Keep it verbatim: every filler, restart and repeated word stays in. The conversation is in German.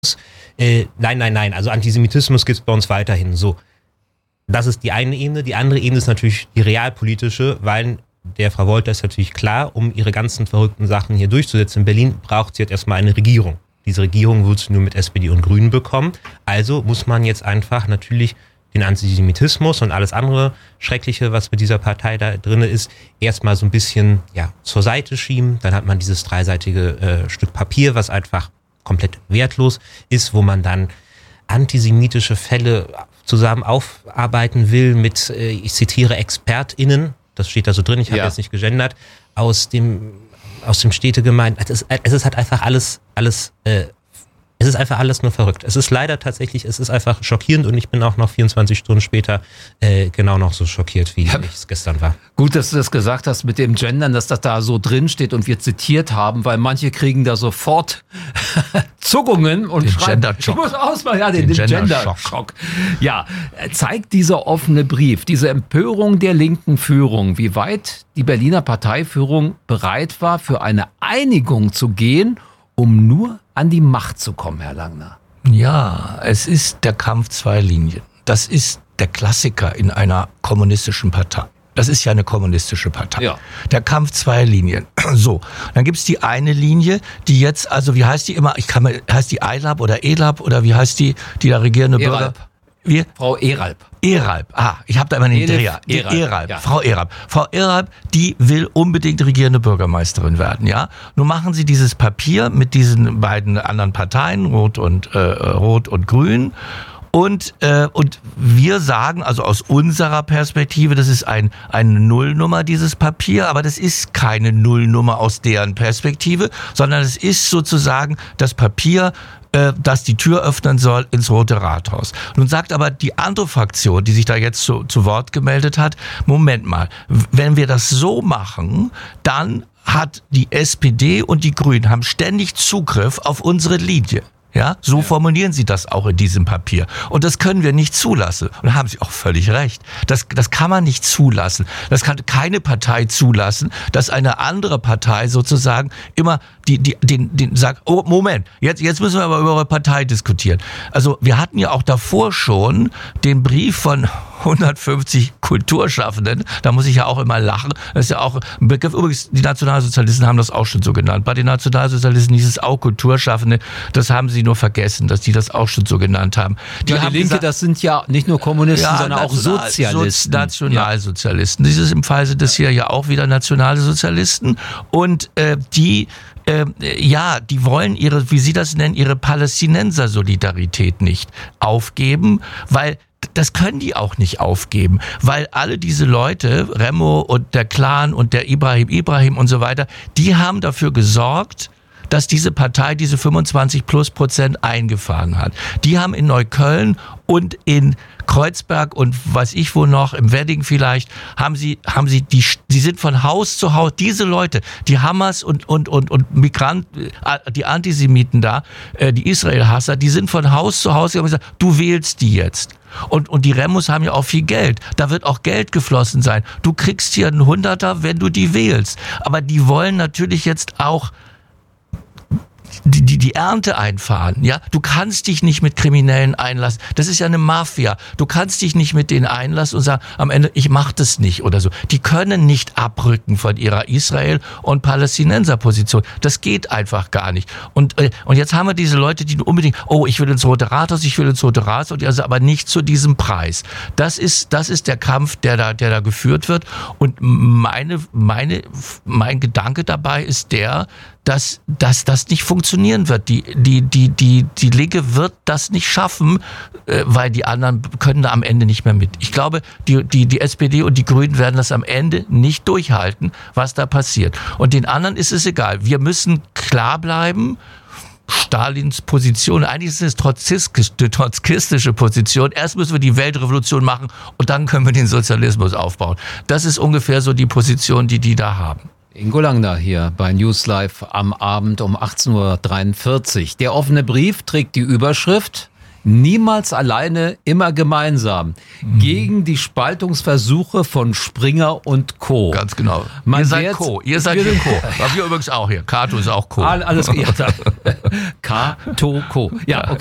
Äh, nein, nein, nein, also Antisemitismus gibt es bei uns weiterhin. So, das ist die eine Ebene. Die andere Ebene ist natürlich die realpolitische, weil der Frau Wolter ist natürlich klar, um ihre ganzen verrückten Sachen hier durchzusetzen in Berlin, braucht sie jetzt erstmal eine Regierung. Diese Regierung wird sie nur mit S P D und Grünen bekommen. Also muss man jetzt einfach natürlich den Antisemitismus und alles andere Schreckliche, was mit dieser Partei da drin ist, erstmal so ein bisschen ja, zur Seite schieben. Dann hat man dieses dreiseitige äh, Stück Papier, was einfach komplett wertlos ist, wo man dann antisemitische Fälle zusammen aufarbeiten will mit, äh, ich zitiere, ExpertInnen, das steht da so drin, ich habe ja. jetzt nicht gegendert, aus dem aus dem Städtegemeinde. Es ist, es ist halt einfach alles, alles, äh, es ist einfach alles nur verrückt. Es ist leider tatsächlich, es ist einfach schockierend und ich bin auch noch vierundzwanzig Stunden später äh, genau noch so schockiert, wie ja. ich es gestern war. Gut, dass du das gesagt hast mit dem Gendern, dass das da so drin steht und wir zitiert haben, weil manche kriegen da sofort Zuckungen und den schreiben, Gender-Schock. ich muss ausmachen, ja, den, den, den Gender-Schock. Ja, zeigt dieser offene Brief, diese Empörung der linken Führung, wie weit die Berliner Parteiführung bereit war, für eine Einigung zu gehen, um nur an die Macht zu kommen, Herr Langner. Ja, es ist der Kampf zwei Linien. Das ist der Klassiker in einer kommunistischen Partei. Das ist ja eine kommunistische Partei. Ja. Der Kampf zwei Linien. So, dann gibt's die eine Linie, die jetzt, also wie heißt die immer? Ich kann mal, heißt die Eilab oder Elab oder wie heißt die, die da regierende Bürger? Eralb. Wie? Frau Eralb. Eralb, ah, ich habe da immer den Dreher. Die Eralb, Eralb, ja. Frau Eralb. Frau Eralb, die will unbedingt regierende Bürgermeisterin werden, ja. Nun machen sie dieses Papier mit diesen beiden anderen Parteien, Rot und äh, Rot und Grün. Und äh, und wir sagen, also aus unserer Perspektive, das ist ein eine Nullnummer, dieses Papier, aber das ist keine Nullnummer aus deren Perspektive, sondern es ist sozusagen das Papier, äh, das die Tür öffnen soll ins Rote Rathaus. Nun sagt aber die andere Fraktion, die sich da jetzt zu, zu Wort gemeldet hat, Moment mal, wenn wir das so machen, dann hat die S P D und die Grünen haben ständig Zugriff auf unsere Linie. Ja, so ja. formulieren sie das auch in diesem Papier. Und das können wir nicht zulassen. Und da haben sie auch völlig recht. Das, das kann man nicht zulassen. Das kann keine Partei zulassen, dass eine andere Partei sozusagen immer die, die, den, den sagt, oh, Moment, jetzt, jetzt müssen wir aber über eure Partei diskutieren. Also, wir hatten ja auch davor schon den Brief von hundertfünfzig Kulturschaffenden, da muss ich ja auch immer lachen. Das ist ja auch ein Begriff. Übrigens, die Nationalsozialisten haben das auch schon so genannt. Bei den Nationalsozialisten hieß es auch Kulturschaffende. Das haben sie nur vergessen, dass die das auch schon so genannt haben. Die, ja, die haben Linke, gesagt, das sind ja nicht nur Kommunisten, ja, sondern National, auch Sozialisten. So, Nationalsozialisten. Ja. Dieses im Fall sind das hier ja auch wieder nationale Sozialisten. Und äh, die äh, ja, die wollen ihre, wie sie das nennen, ihre Palästinenser-Solidarität nicht aufgeben, weil das können die auch nicht aufgeben, weil alle diese Leute, Remo und der Clan und der Ibrahim Ibrahim und so weiter, die haben dafür gesorgt, dass diese Partei diese fünfundzwanzig plus Prozent eingefahren hat. Die haben in Neukölln und in Kreuzberg und weiß ich wo noch, im Wedding vielleicht, haben sie, haben sie, die, die sind von Haus zu Haus, diese Leute, die Hamas und, und, und, und Migranten, die Antisemiten da, die Israel-Hasser, die sind von Haus zu Haus, die haben gesagt, du wählst die jetzt. Und, und die Remos haben ja auch viel Geld. Da wird auch Geld geflossen sein. Du kriegst hier einen Hunderter, wenn du die wählst. Aber die wollen natürlich jetzt auch die, die, die Ernte einfahren, ja. Du kannst dich nicht mit Kriminellen einlassen. Das ist ja eine Mafia. Du kannst dich nicht mit denen einlassen und sagen, am Ende, ich mach das nicht oder so. Die können nicht abrücken von ihrer Israel- und Palästinenser-Position. Das geht einfach gar nicht. Und, äh, und jetzt haben wir diese Leute, die unbedingt, oh, ich will ins Rote Rathaus, ich will ins Rote Rathaus, und also aber nicht zu diesem Preis. Das ist, das ist der Kampf, der da, der da geführt wird. Und meine, meine, mein Gedanke dabei ist der, dass, dass das nicht funktionieren wird. Die, die, die, die, die Linke wird das nicht schaffen, äh, weil die anderen können da am Ende nicht mehr mit. Ich glaube, die, die, die S P D und die Grünen werden das am Ende nicht durchhalten, was da passiert. Und den anderen ist es egal. Wir müssen klar bleiben. Stalins Position, eigentlich ist es eine trotzkistische Position. Erst müssen wir die Weltrevolution machen und dann können wir den Sozialismus aufbauen. Das ist ungefähr so die Position, die die da haben. Ingo Langner hier bei News Live am Abend um achtzehn Uhr dreiundvierzig. Der offene Brief trägt die Überschrift: Niemals alleine, immer gemeinsam. Mhm. Gegen die Spaltungsversuche von Springer und Co. Ganz genau. Man ihr seid Co. Ihr seid hier Co. Aber wir übrigens auch hier. Kato ist auch Co. Alles, ja, Kato Co. Ja, okay.